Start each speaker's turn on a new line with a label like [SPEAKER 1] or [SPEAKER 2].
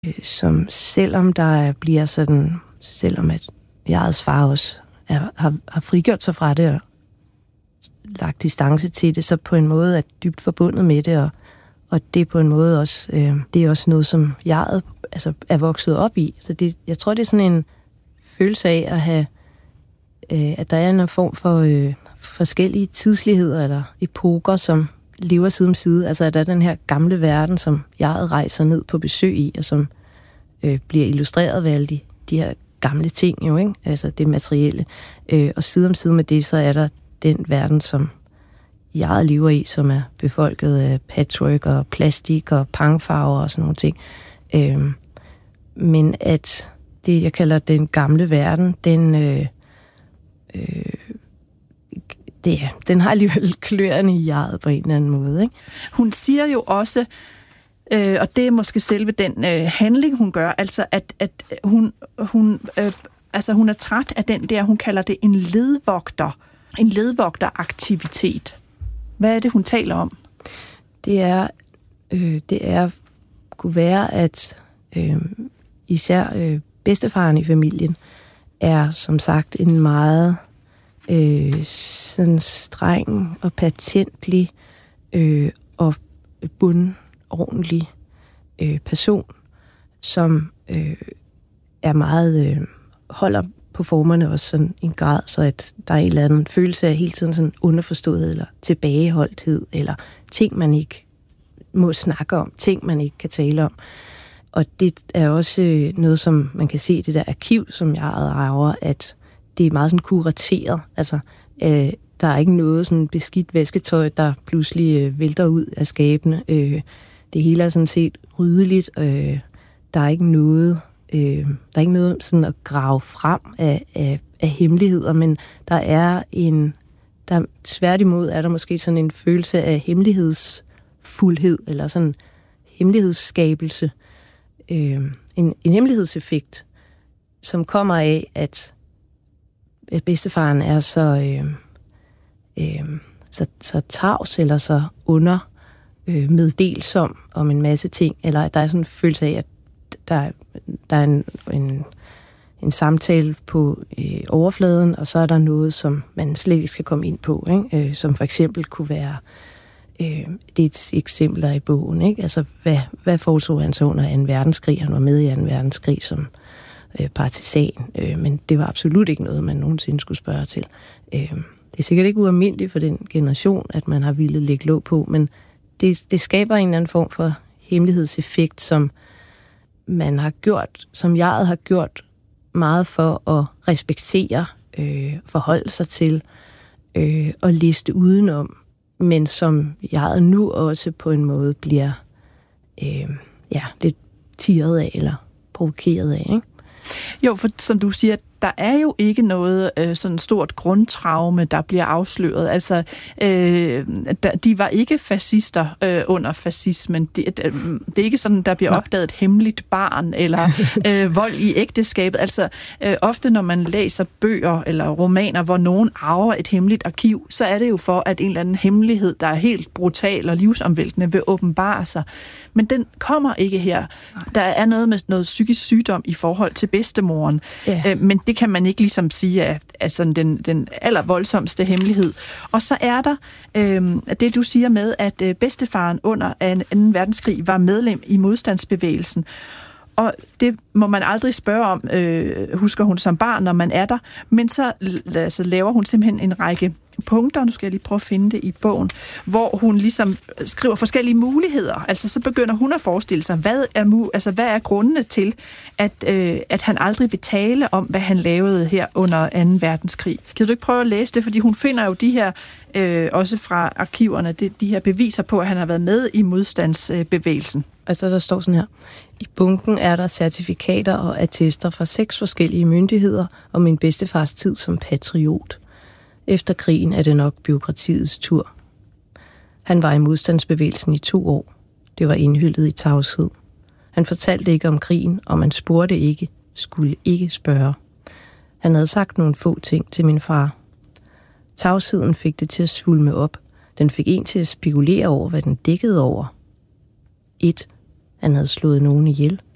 [SPEAKER 1] som selvom at jegets far også har frigjort sig fra det og lagt distance til det, så på en måde er dybt forbundet med det, og det er på en måde også, det er også noget, som jeget altså er vokset op i. Så jeg tror, det er sådan en følelse af at have, at der er en form for forskellige tidsligheder eller epoker, som lever side om side. Altså at der er den her gamle verden, som jeget rejser ned på besøg i, og som bliver illustreret ved alle de her gamle ting, jo, ikke? Altså det materielle. Og side om side med det, så er der den verden, som jeget lever i, som er befolket af patchwork og plastik og pangfarver og sådan nogle ting. Men at det, jeg kalder den gamle verden, den har alligevel kløerne i jeget på en eller anden måde, ikke?
[SPEAKER 2] Hun siger jo også, og det er måske selve den handling, hun gør, altså at hun er træt af den der, hun kalder det en ledvogteraktivitet. Hvad er det, hun taler om?
[SPEAKER 1] Det kunne være, at især bedstefaren i familien er som sagt en meget sådan streng og patentlig og bundordentlig person, som er meget holder på formerne også sådan en grad, så at der er en eller anden følelse af hele tiden sådan underforstået eller tilbageholdthed, eller ting, man ikke må snakke om, ting, man ikke kan tale om. Og det er også noget, som man kan se i det der arkiv, som jeg arver, at det er meget sådan kurateret. Altså, der er ikke noget sådan beskidt vasketøj, der pludselig vælter ud af skabene. Det hele er sådan set ryddeligt. Der er ikke noget sådan at grave frem af hemmeligheder, men tværtimod er der måske sådan en følelse af hemmelighedsfuldhed, eller sådan hemmelighedsskabelse. En hemmelighedseffekt, som kommer af, at bedstefaren er så tavs, eller så meddelsom om en masse ting, eller at der er sådan en følelse af, at der er en samtale på overfladen, og så er der noget, som man slet ikke skal komme ind på, ikke? Som for eksempel kunne være, det er et eksempel der i bogen, ikke? Altså, hvad foretog han så under 2. verdenskrig? Han var med i 2. verdenskrig som partisan, men det var absolut ikke noget, man nogensinde skulle spørge til. Det er sikkert ikke ualmindeligt for den generation, at man har ville lægge låg på, men det skaber en eller anden form for hemmelighedseffekt, som man har gjort, som jeget har gjort meget for at respektere, forholde sig til og liste udenom, men som jeget nu også på en måde bliver lidt tirret af eller provokeret af, ikke?
[SPEAKER 2] Jo, for som du siger, der er jo ikke noget sådan stort grundtraume, der bliver afsløret. Altså, de var ikke fascister under fascismen. Det er ikke sådan, der bliver opdaget et hemmeligt barn, eller vold i ægteskabet. Altså, ofte når man læser bøger eller romaner, hvor nogen arver et hemmeligt arkiv, så er det jo for, at en eller anden hemmelighed, der er helt brutal og livsomvæltende, vil åbenbare sig. Men den kommer ikke her. Der er noget med noget psykisk sygdom i forhold til bedstemoren. Ja. Men det kan man ikke ligesom sige er sådan den allervoldsomste hemmelighed. Og så er der det, du siger med, at bedstefaren under 2. verdenskrig var medlem i modstandsbevægelsen. Og det må man aldrig spørge om, husker hun som barn, når man er der. Men så laver hun simpelthen en række punkter, nu skal jeg lige prøve at finde det i bogen, hvor hun ligesom skriver forskellige muligheder. Altså så begynder hun at forestille sig, hvad er grundene til, at han aldrig vil tale om, hvad han lavede her under 2. verdenskrig. Kan du ikke prøve at læse det? Fordi hun finder jo de her, også fra arkiverne, de her beviser på, at han har været med i modstandsbevægelsen.
[SPEAKER 1] Altså der står sådan her: i bunken er der certifikater og attester fra 6 forskellige myndigheder om min bedstefars tid som patriot. Efter krigen er det nok bureaukratiets tur. Han var i modstandsbevægelsen i 2 år. Det var indhyllet i tavshed. Han fortalte ikke om krigen, og man spurgte ikke, skulle ikke spørge. Han havde sagt nogle få ting til min far. Tavsheden fik det til at svulme op. Den fik en til at spekulere over, hvad den dækkede over. 1. Han havde slået nogen ihjel.